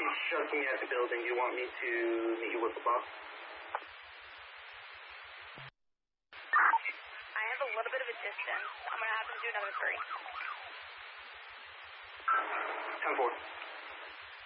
He's shucking at the building. Do you want me to meet you with the boss? I have a little bit of a distance. I'm going to have him do another 3. 10-4.